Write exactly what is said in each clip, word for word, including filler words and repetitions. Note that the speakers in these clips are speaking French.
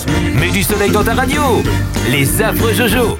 Mets du soleil dans ta radio. Les affreux Jojo.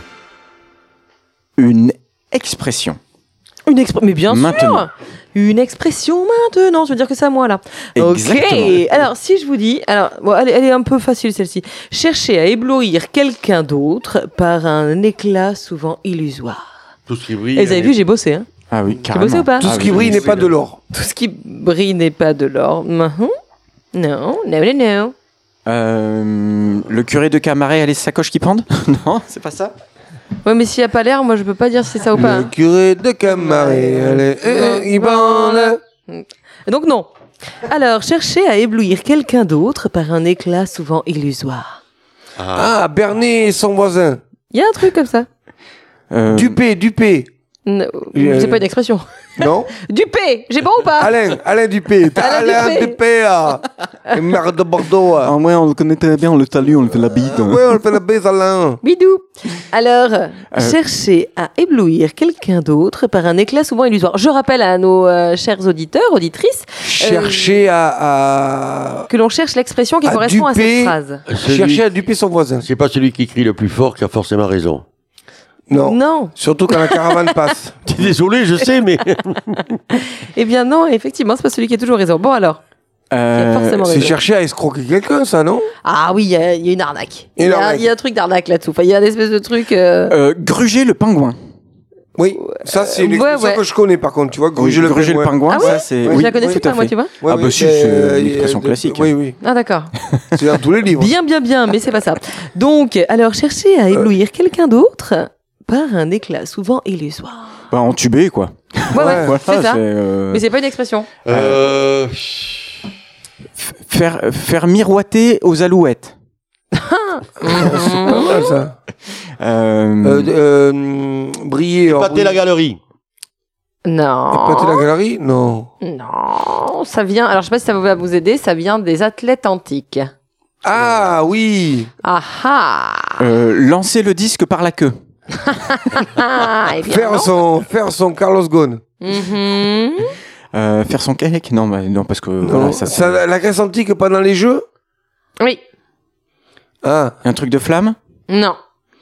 Une expression. Une expression, mais bien Maintenant. sûr. Une expression maintenant. Je veux dire que c'est à moi là. Exactement. Ok. Alors si je vous dis, alors bon, elle, est- elle est un peu facile celle-ci. Chercher à éblouir quelqu'un d'autre par un éclat souvent illusoire. Tout ce qui brille. Et vous avez vu, j'ai bossé. Hein. Ah oui, Tu carrément. bossé ou pas Tout Ah ce oui, qui brille oui, n'est oui, pas oui. de l'or. Tout ce qui brille n'est pas de l'or. Mhm. Non, non, non, non. Euh, le curé de Camaret a les sacoches qui pendent. Non, c'est pas ça. Ouais, mais s'il n'y a pas l'air, moi je peux pas dire si c'est ça ou pas. Le hein. curé de Camaret, allez, euh, il parle. Donc non. Alors, chercher à éblouir quelqu'un d'autre par un éclat souvent illusoire. Ah, Bernet et son voisin. Il y a un truc comme ça. Euh, Dupé, Dupé. Non, Euh, c'est pas une expression. Non Dupé, j'ai bon ou pas? Alain, Alain Dupé. T'as Alain Alain Dupé. Dupé, ah. Et maire de Bordeaux. ah. Ah ouais, on le connaît très bien, on le salue, on le fait la bite. Ouais, on le fait la baise, Alain. Bidou. Alors, chercher à éblouir quelqu'un d'autre par un éclat souvent illusoire. Je rappelle à nos euh, chers auditeurs, auditrices, Chercher à, à... que l'on cherche l'expression qui À correspond à duper. cette phrase. Celui- Chercher à duper son voisin. C'est pas celui qui crie le plus fort qui a forcément raison. Non. Non. Surtout quand la caravane passe. Désolé, je sais, mais. Eh bien non, effectivement, c'est pas celui qui a toujours raison. Bon alors. Euh, forcément C'est raison. chercher à escroquer quelqu'un, ça, non? Ah oui, il y, a il y a une arnaque. Une Il y a- arnaque. il y, a un truc d'arnaque là-dessous. Enfin, il y a une espèce de truc. euh, euh, gruger le pingouin. Oui, ça c'est Euh, une ouais, expression ouais. que je connais par contre, tu vois, gruger le gruger le pingouin. pingouin, Ah ouais ça c'est. Je oui, la connaissais tout à pas, moi, fait. tu vois. Ouais, Ah oui, bah si, euh, c'est euh, une expression de- classique. Oui, oui, Ah d'accord. c'est dans tous les livres. Bien, bien, bien, mais c'est pas ça. Donc, alors, chercher à éblouir quelqu'un d'autre par un éclat souvent illusoire. Bah, entubé, quoi. Ouais, ouais, Ouais, Voilà, c'est ça. euh, Mais c'est pas une expression. Euh. faire, faire miroiter aux alouettes. C'est pas mal ça. Euh, Euh, euh, briller. alors, Épater la galerie. Non. Épater la galerie? Non. Non, ça vient. Alors, je sais pas si ça va vous aider. Ça vient des athlètes antiques. Ah oui. Ah ah. euh, lancer le disque par la queue. Ah, eh bien, Faire non. son, faire son Carlos Ghosn. Mhm. Euh, faire son cake. Non, bah, non, parce que Non, voilà, ça, c'est ça, la Grèce antique pendant les Jeux? Oui. Ah. un truc de flamme. Non.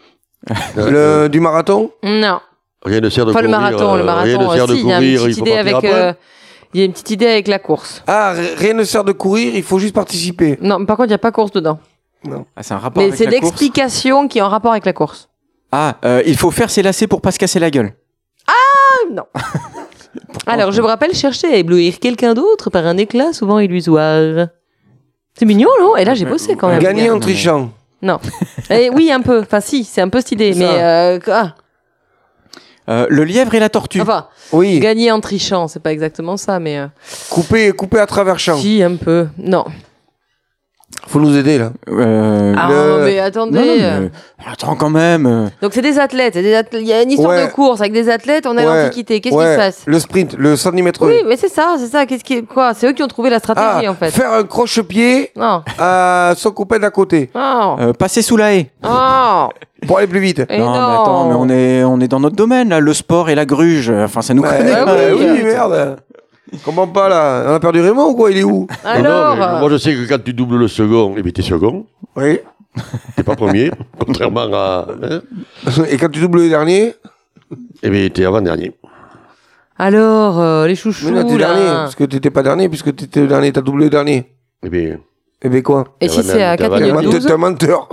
Le, du marathon? Non. Rien ne sert de Pas le courir. marathon. Le euh, marathon. Rien ne sert euh, de si, il y a courir, une il petite faut idée partir avec. après. euh, Il y a une petite idée avec la course. Ah, r- rien ne sert de courir, il faut juste participer. Non, mais par contre, il n'y a pas course dedans. Ah, c'est un rapport Mais avec c'est la course. l'explication qui est en rapport avec la course. Ah, euh, il faut faire ses lacets pour pas se casser la gueule. Ah, non. Alors, je vous rappelle, chercher à éblouir quelqu'un d'autre par un éclat souvent illusoire. C'est mignon, non? Et là, j'ai bossé quand même. Gagner en trichant. Non. Eh oui, un peu. Enfin, si, c'est un peu cette idée. C'est Mais, ça. euh, ah, Euh, le lièvre et la tortue. enfin, Oui. gagner en trichant, c'est pas exactement ça, mais. euh, Couper, couper à travers champ. si, un peu. Non. Faut nous aider là. Euh, Ah, Le- mais non, attendez. non, mais- attends quand même. euh, Donc, c'est des athlètes. c'est des athlètes. Il y a une histoire Ouais. de course avec des athlètes. On est à Ouais. l'Antiquité. Qu'est-ce Ouais. qui se passe? Le sprint, le centimètre. Oui, mais c'est ça, c'est ça. Qu'est-ce qui, quoi? C'est eux qui ont trouvé la stratégie, Ah, en fait. faire un croche-pied Non. à son copain d'à côté Non. euh, passer sous la haie. Non. pour aller plus vite. Et non, mais attends, mais on est, on est dans notre domaine, là, le sport et la gruge. Enfin, ça nous Ouais, connaît. Ah ouais, oui. oui, merde. Comment pas là? On a perdu Raymond ou quoi? Il est où? Alors. Non, non, mais moi je sais que quand tu doubles le second, eh bien, t'es second. Oui. T'es pas premier. Contrairement à. Hein, Et quand tu doubles le dernier? eh bien, t'es avant-dernier. Alors, euh, les chouchous, Mais non, t'es là. dernier. Parce que t'étais pas dernier, puisque t'étais le dernier, t'as doublé le dernier. Eh bien. Eh ben quoi? Et si c'est à T'es quatre avant- minutes T'es douze un menteur.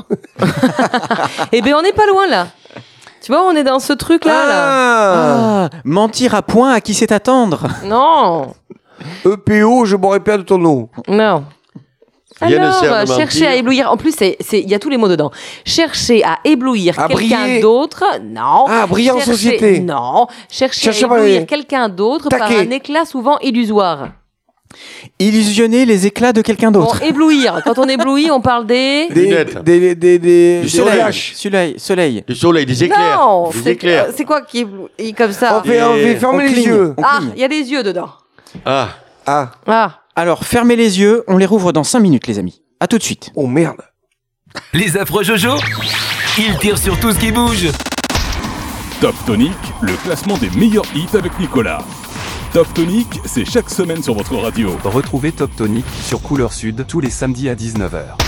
Eh ben, on n'est pas loin, là. Tu vois, on est dans ce truc-là, là. Ah, Ah, mentir à point à qui sait attendre. Non. E P O, je boirai pas de ton eau. Non. Rien ne Alors, sert de chercher mentir. à éblouir. En plus, c'est, c'est, il y a tous les mots dedans. Chercher à éblouir À quelqu'un briller. d'autre. Non. Ah, briller en Chercher- société. Non. Chercher, Chercher à par éblouir les- quelqu'un d'autre par Taquet. un éclat souvent illusoire. Illusionner les éclats de quelqu'un Bon, d'autre. éblouir. Quand on éblouit, on parle des. Des, Lunettes. des, des, des, Du des soleil. flash. Soleil. Soleil. Du soleil, des éclairs. Non. Des C'est, éclairs. c'est quoi qui éblouit comme ça? On fait, on fait fermer On les cligne. yeux. On Ah, cligne. il y a des yeux dedans. Ah. Ah, Ah. Alors, fermez les yeux, on les rouvre dans cinq minutes, les amis. À tout de suite. oh merde. Les affreux Jojo, ils tirent sur tout ce qui bouge. Top Tonic, le classement des meilleurs hits avec Nicolas. Top Tonic, c'est chaque semaine sur votre radio. Retrouvez Top Tonic sur Couleur Sud tous les samedis à dix-neuf heures.